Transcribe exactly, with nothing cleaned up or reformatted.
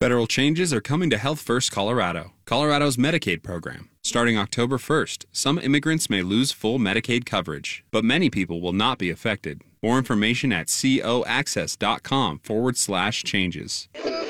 Federal changes are coming to Health First Colorado, Colorado's Medicaid program. Starting October first, some immigrants may lose full Medicaid coverage, but many people will not be affected. More information at coaccess.com forward slash changes.